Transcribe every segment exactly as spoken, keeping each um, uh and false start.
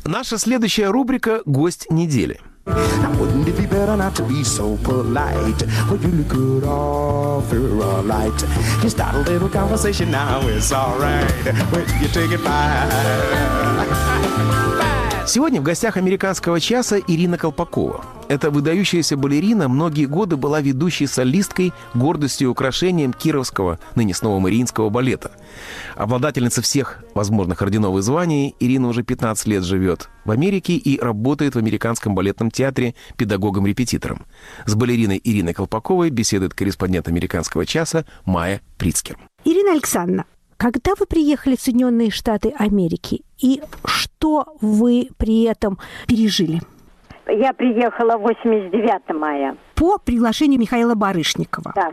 Наша следующая рубрика «Гость недели». Сегодня в гостях «Американского часа» Ирина Колпакова. Эта выдающаяся балерина многие годы была ведущей солисткой, гордостью и украшением Кировского, ныне снова Мариинского балета. Обладательница всех возможных орденов и званий, Ирина уже пятнадцать лет живет в Америке и работает в Американском балетном театре педагогом-репетитором. С балериной Ириной Колпаковой беседует корреспондент «Американского часа» Майя Прицкер. Ирина Александровна, когда вы приехали в Соединенные Штаты Америки, и что вы при этом пережили? Я приехала в восемьдесят девятом мая. По приглашению Михаила Барышникова. Да.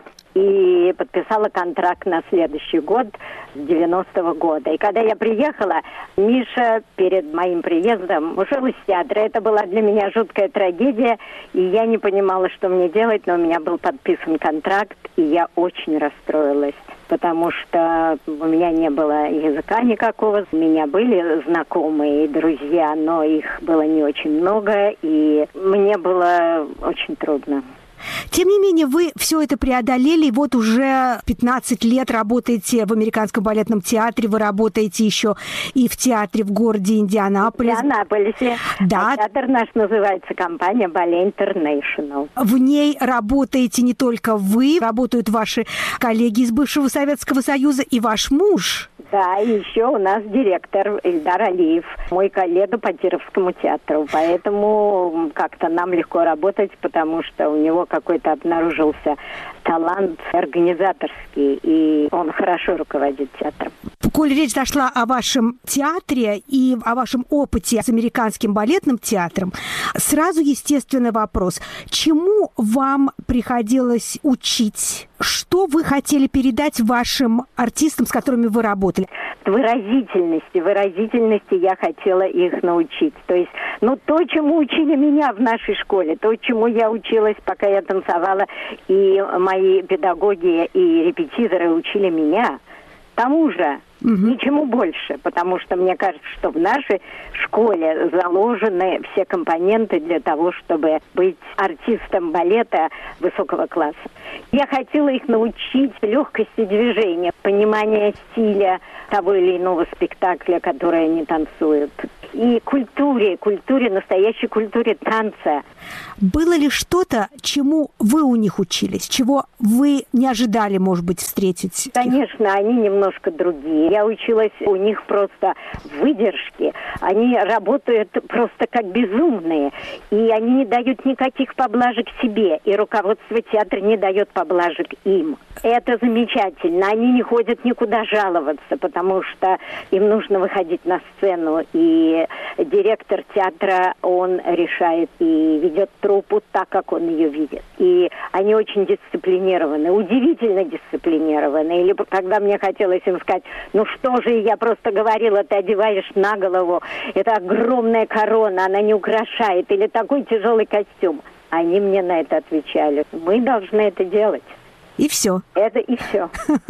И подписала контракт на следующий год, с девяностого года. И когда я приехала, Миша перед моим приездом ушел из театра. Это была для меня жуткая трагедия, и я не понимала, что мне делать, но у меня был подписан контракт, и я очень расстроилась, потому что у меня не было языка никакого. У меня были знакомые и друзья, но их было не очень много, и мне было очень трудно. Тем не менее, вы все это преодолели, и вот уже пятнадцать лет работаете в Американском балетном театре, вы работаете еще и в театре в городе Индианаполис. В Индианаполисе. Да. А театр наш называется компания Ballet International. В ней работаете не только вы, работают ваши коллеги из бывшего Советского Союза и ваш муж. Да, и еще у нас директор Ильдар Алиев, мой коллега по Кировскому театру. Поэтому как-то нам легко работать, потому что у него какой-то обнаружился талант организаторский, и он хорошо руководит театром. Коль речь зашла о вашем театре и о вашем опыте с Американским балетным театром, сразу естественный вопрос. Чему вам приходилось учить? Что вы хотели передать вашим артистам, с которыми вы работали? Выразительности. Выразительности я хотела их научить. То есть, ну, то, чему учили меня в нашей школе, то, чему я училась, пока я танцевала, и мои педагоги и репетиторы учили меня, тому же. Угу. Ничему больше, потому что мне кажется, что в нашей школе заложены все компоненты для того, чтобы быть артистом балета высокого класса. Я хотела их научить легкости движения, понимания стиля того или иного спектакля, который они танцуют. И культуре, культуре, настоящей культуре танца. Было ли что-то, чему вы у них учились, чего вы не ожидали, может быть, встретить? Конечно, они немножко другие. Я училась у них просто выдержке. Они работают просто как безумные. И они не дают никаких поблажек себе. И руководство театра не дает поблажек им. Это замечательно. Они не ходят никуда жаловаться, потому что им нужно выходить на сцену. И директор театра, он решает и ведет труппу так, как он ее видит. И они очень дисциплинированы, удивительно дисциплинированы. Или когда мне хотелось им сказать, ну что же, я просто говорила, ты одеваешь на голову, это огромная корона, она не украшает, или такой тяжелый костюм. Они мне на это отвечали, мы должны это делать. И все. Это и все.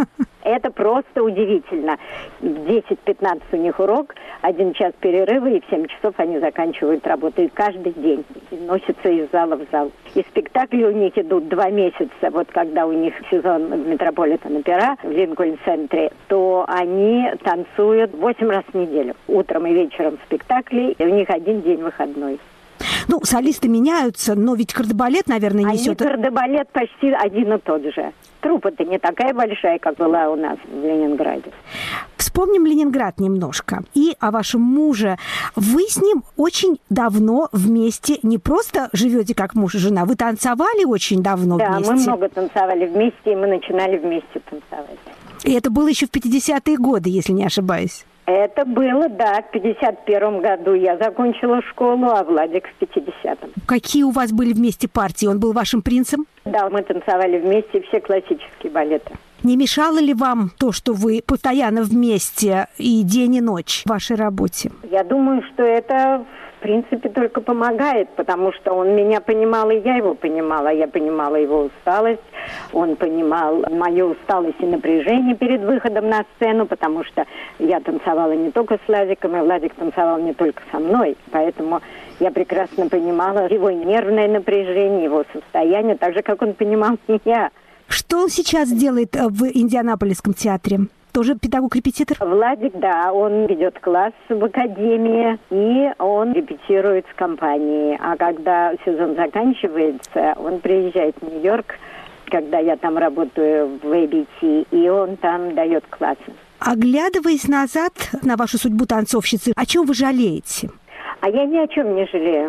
Это просто удивительно. В десять-пятнадцать у них урок, один час перерыва, и в семь часов они заканчивают работу. И каждый день носятся из зала в зал. И спектакли у них идут два месяца. Вот когда у них сезон Метрополитен-опера в Линкольн-центре, то они танцуют восемь раз в неделю. Утром и вечером спектакли, и у них один день выходной. Ну, солисты меняются, но ведь кардебалет, наверное, несет... Они кардебалет почти один и тот же. Труппа-то не такая большая, как была у нас в Ленинграде. Вспомним Ленинград немножко. И о вашем муже. Вы с ним очень давно вместе, не просто живете как муж и жена, вы танцевали очень давно да, вместе. Да, мы много танцевали вместе, и мы начинали вместе танцевать. И это было еще в пятидесятые годы, если не ошибаюсь. Это было, да, в пятьдесят первом году я закончила школу, а Владик в пятидесятом. Какие у вас были вместе партии? Он был вашим принцем? Да, мы танцевали вместе все классические балеты. Не мешало ли вам то, что вы постоянно вместе и день, и ночь в вашей работе? Я думаю, что это, в принципе, только помогает, потому что он меня понимал, и я его понимала. Я понимала его усталость, он понимал мою усталость и напряжение перед выходом на сцену, потому что я танцевала не только с Владиком, и Владик танцевал не только со мной. Поэтому я прекрасно понимала его нервное напряжение, его состояние, так же, как он понимал меня. Что он сейчас делает в Индианаполисском театре? Тоже педагог-репетитор? Владик, да, он ведет класс в академии, и он репетирует с компанией. А когда сезон заканчивается, он приезжает в Нью-Йорк, когда я там работаю в эй би ти, и он там дает классы. Оглядываясь назад на вашу судьбу танцовщицы, о чем вы жалеете? А я ни о чем не жалею.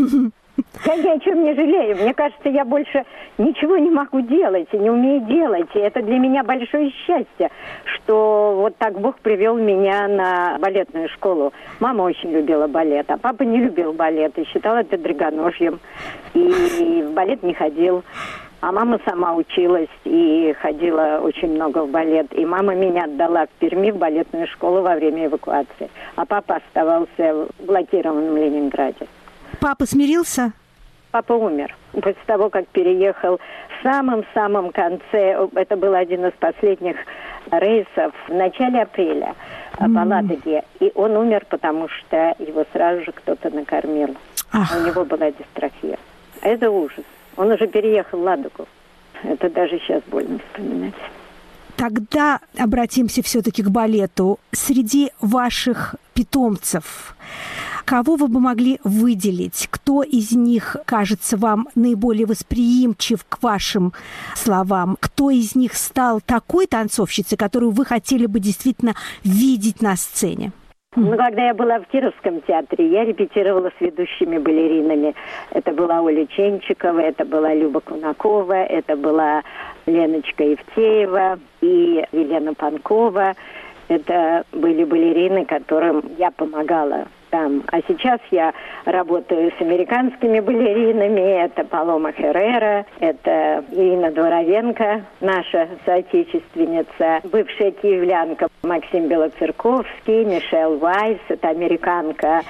Я ни о чем не жалею. Мне кажется, я больше ничего не могу делать и не умею делать. И это для меня большое счастье, что вот так Бог привел меня на балетную школу. Мама очень любила балет, а папа не любил балет и считал это драгоножьем. И в балет не ходил. А мама сама училась и ходила очень много в балет. И мама меня отдала в Перми в балетную школу во время эвакуации. А папа оставался в блокированном Ленинграде. Папа смирился? Папа умер. После того, как переехал в самом-самом конце, это был один из последних рейсов в начале апреля mm. по Ладоге. И он умер, потому что его сразу же кто-то накормил. Ах. У него была дистрофия. Это ужас. Он уже переехал в Ладогу. Это даже сейчас больно вспоминать. Тогда обратимся все-таки к балету. Среди ваших питомцев кого вы бы могли выделить? Кто из них кажется вам наиболее восприимчив к вашим словам? Кто из них стал такой танцовщицей, которую вы хотели бы действительно видеть на сцене? Ну, когда я была в Кировском театре, я репетировала с ведущими балеринами. Это была Оля Ченчикова, это была Люба Кунакова, это была Леночка Евтеева и Елена Панкова. Это были балерины, которым я помогала там. А сейчас я работаю с американскими балеринами. Это Палома Херрера, это Ирина Дворовенко, наша соотечественница, бывшая киевлянка Максим Белоцерковский, Мишель Вайс, это американка.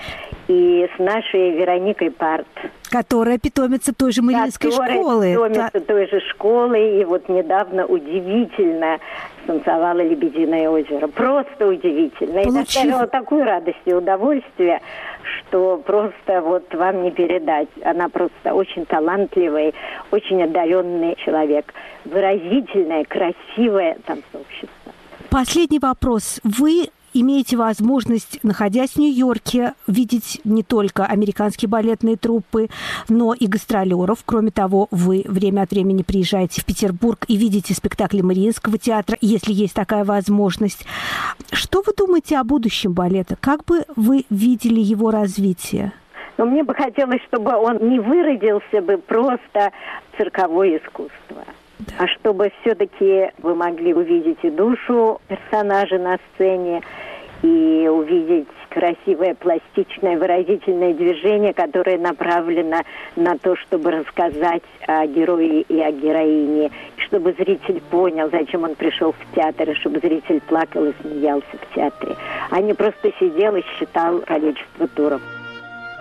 И с нашей Вероникой Парт. Которая питомица той же Мариинской школы. Которая питомица той же школы. И вот недавно удивительно станцевала «Лебединое озеро». Просто удивительно. И доставила такую радость и удовольствие, что просто вот вам не передать. Она просто очень талантливый, очень одаренный человек. Выразительная, красивая танцовщица. Последний вопрос. Вы имеете возможность, находясь в Нью-Йорке, видеть не только американские балетные труппы, но и гастролеров. Кроме того, вы время от времени приезжаете в Петербург и видите спектакли Мариинского театра, если есть такая возможность. Что вы думаете о будущем балета? Как бы вы видели его развитие? Но мне бы хотелось, чтобы он не выродился бы просто в цирковое искусство. Да. А чтобы все-таки вы могли увидеть и душу персонажа на сцене, и увидеть красивое, пластичное, выразительное движение, которое направлено на то, чтобы рассказать о герое и о героине, чтобы зритель понял, зачем он пришел в театр, и чтобы зритель плакал и смеялся в театре, а не просто сидел и считал количество туров.